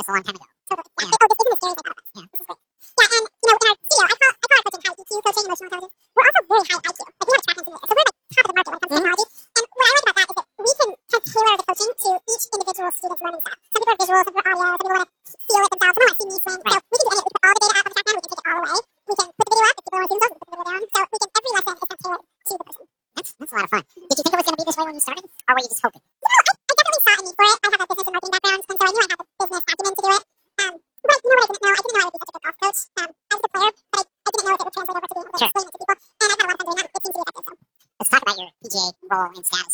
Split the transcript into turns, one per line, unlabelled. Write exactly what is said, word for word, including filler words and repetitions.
this a long time ago.
Totally. Yeah.
Yeah.
Oh, this isn't as scary as I thought it was.
Yeah.
This is great. Yeah, and you know, in our C E O, I call I call our coaching high E Q coaching, emotional intelligence. We're also very high I Q. Like we have a track into it. So we're like top of the market when it comes to technology. And what I like about that is that we can kind of tailor the coaching to each individual student's learning style. Some people are visual, some people are audio, some people want to feel it themselves, some people want to see me swing. So we can do any of it. We put all the data out of the track now, we can take it all away. We can put the video up if people want to zoom those, we can put the video down. So we can every lesson is kind of tailored to the person.
That's that's a lot of fun. Did you think it was going to be this way when you started, or were you just hoping?
You know, I, I definitely saw a need for it. I have a business and marketing background, and so I knew I had the business acumen to do it. Um, but you know what I didn't know? I didn't know I would be such a good golf coach. Um, I was a good player, but I, I didn't know if it would translate over to being able to
Sure.
explain it to people. And I've had a lot of fun doing that. It seems to be effective. So
Let's talk about your P G A role and status.